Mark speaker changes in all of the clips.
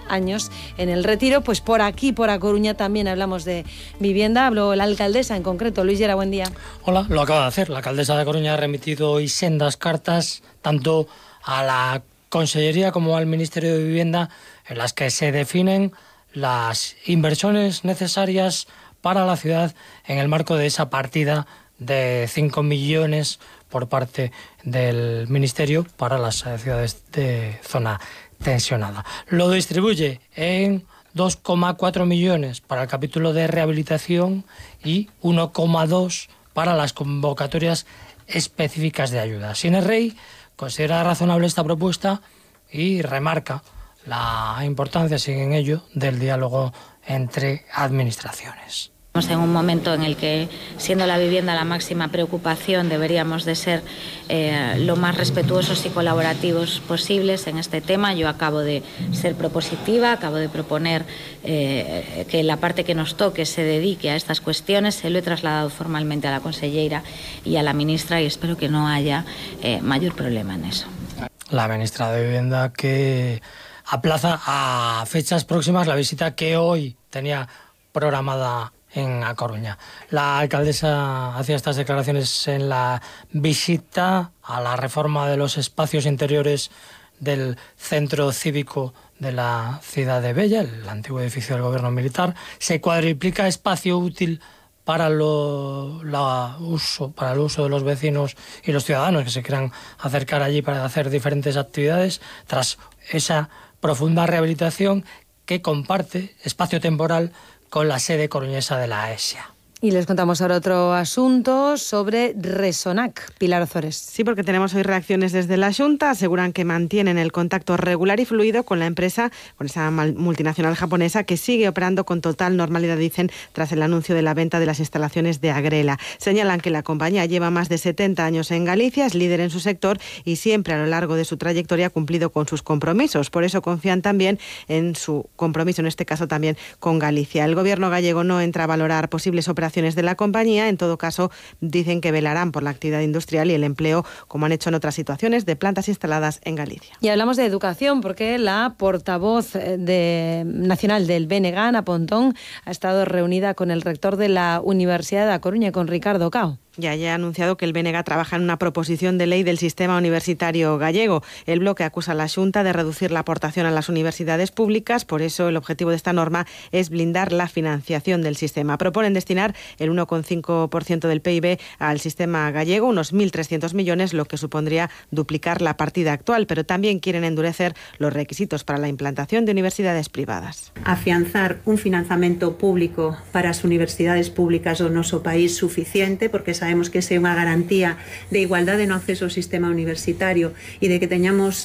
Speaker 1: años en el Retiro. Pues por aquí, por A Coruña, también hablamos de vivienda. Habló la alcaldesa en concreto. Luis Llera, buen día.
Speaker 2: Hola, lo acaba de hacer. La alcaldesa de Coruña ha remitido hoy sendas cartas tanto a la Consellería como al Ministerio de Vivienda, en las que se definen las inversiones necesarias para la ciudad en el marco de esa partida de 5 millones por parte del Ministerio para las ciudades de zona tensionada. Lo distribuye en 2,4 millones para el capítulo de rehabilitación y 1,2 para las convocatorias específicas de ayuda. Sinerrey considera razonable esta propuesta y remarca la importancia, sigue en ello, del diálogo entre administraciones.
Speaker 3: Estamos en un momento en el que, siendo la vivienda la máxima preocupación, deberíamos de ser lo más respetuosos y colaborativos posibles en este tema. Yo acabo de ser propositiva, acabo de proponer que la parte que nos toque se dedique a estas cuestiones. Se lo he trasladado formalmente a la consellera y a la ministra y espero que no haya mayor problema en eso.
Speaker 2: La ministra de Vivienda que aplaza a fechas próximas la visita que hoy tenía programada en A Coruña. La alcaldesa hacía estas declaraciones en la visita a la reforma de los espacios interiores del centro cívico de la ciudad de Bella, el antiguo edificio del gobierno militar. Se cuadriplica espacio útil para el uso de los vecinos y los ciudadanos que se quieran acercar allí para hacer diferentes actividades, tras esa profunda rehabilitación que comparte espacio temporal con la sede coruñesa de la AESIA.
Speaker 1: Y les contamos ahora otro asunto sobre Resonac. Pilar Ozores.
Speaker 4: Sí, porque tenemos hoy reacciones desde la Xunta. Aseguran que mantienen el contacto regular y fluido con la empresa, con esa multinacional japonesa que sigue operando con total normalidad, dicen, tras el anuncio de la venta de las instalaciones de Agrela. Señalan que la compañía lleva más de 70 años en Galicia, es líder en su sector y siempre a lo largo de su trayectoria ha cumplido con sus compromisos. Por eso confían también en su compromiso, en este caso también con Galicia. El gobierno gallego no entra a valorar posibles operaciones de la compañía. En todo caso, dicen que velarán por la actividad industrial y el empleo, como han hecho en otras situaciones de plantas instaladas en Galicia.
Speaker 1: Y hablamos de educación, porque la portavoz nacional del BNG, Ana Pontón, ha estado reunida con el rector de la Universidad de A Coruña, con Ricardo Cao.
Speaker 4: Ya ha anunciado que el BNG trabaja en una proposición de ley del sistema universitario gallego. El bloque acusa a la Xunta de reducir la aportación a las universidades públicas, por eso el objetivo de esta norma es blindar la financiación del sistema. Proponen destinar el 1,5% del PIB al sistema gallego, unos 1.300 millones, lo que supondría duplicar la partida actual, pero también quieren endurecer los requisitos para la implantación de universidades privadas.
Speaker 5: Afianzar un financiamento público para as universidades públicas do noso país suficiente, porque sabemos que esa é unha garantía de igualdade no acceso ao sistema universitario e de que teñamos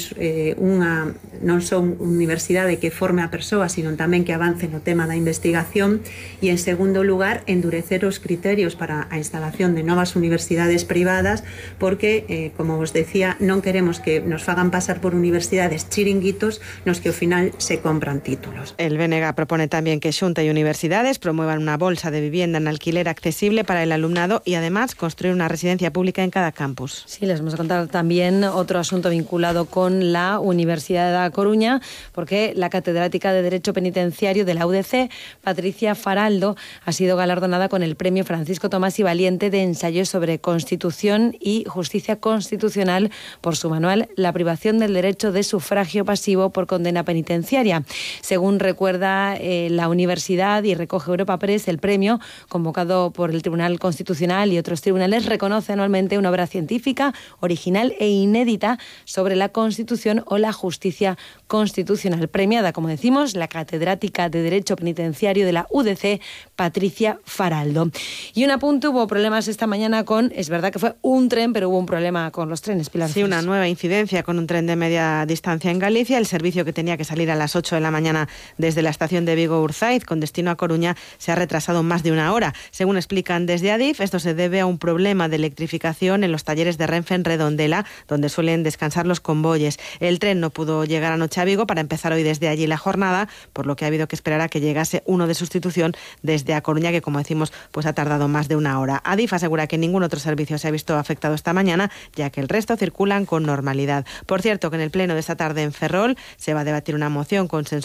Speaker 5: unha non só unha universidade que forme a persoas, sino tamén que avance no tema da investigación e, en segundo lugar, endurecer os criterios para a instalación de novas universidades privadas, porque, como vos decía, non queremos que nos fagan pasar por universidades chiringuitos nos que ao final se compran títulos.
Speaker 4: El BNG propone también que Xunta y universidades promuevan una bolsa de vivienda en alquiler accesible para el alumnado y además construir una residencia pública en cada campus.
Speaker 1: Sí, les vamos a contar también otro asunto vinculado con la Universidad de A Coruña, porque la catedrática de Derecho Penitenciario de la UDC, Patricia Faraldo, ha sido galardonada con el premio Francisco Tomás y Valiente de ensayos sobre Constitución y Justicia Constitucional por su manual La privación del derecho de sufragio pasivo por condena penitenciaria. Según recuerda la universidad y recoge Europa Press, el premio, convocado por el Tribunal Constitucional y otros tribunales, reconoce anualmente una obra científica, original e inédita sobre la Constitución o la justicia constitucional. Premiada, como decimos, la catedrática de Derecho Penitenciario de la UDC, Patricia Faraldo. Y un apunte, hubo problemas esta mañana con, es verdad que fue un tren, pero hubo un problema con los trenes, Pilar.
Speaker 4: Sí, una nueva incidencia con un tren de media distancia en Galicia. El servicio que tenía que salir a las 8 de la mañana desde la estación de Vigo-Urzaiz con destino a Coruña se ha retrasado más de una hora. Según explican desde Adif, esto se debe a un problema de electrificación en los talleres de Renfe en Redondela, donde suelen descansar los convoyes. El tren no pudo llegar anoche a Vigo para empezar hoy desde allí la jornada, por lo que ha habido que esperar a que llegase uno de sustitución desde A Coruña, que, como decimos, pues ha tardado más de una hora. Adif asegura que ningún otro servicio se ha visto afectado esta mañana, ya que el resto circulan con normalidad. Por cierto, que en el pleno de esta tarde en Ferrol se va a debatir una moción consensuada